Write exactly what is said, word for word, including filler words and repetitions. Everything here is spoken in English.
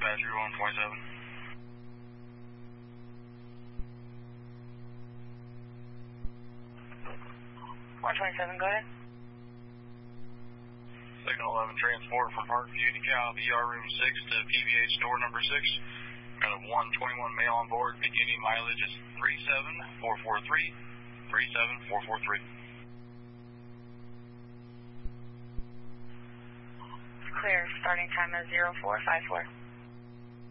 dispatcher, one twenty-seven. one twenty-seven, go ahead. Signal eleven transport from Parkview to Cal, E R room six to P V H door number six. Got a one twenty-one male on board, beginning mileage is three seven four four three, three seven four four three. Clear, starting time is zero four five four.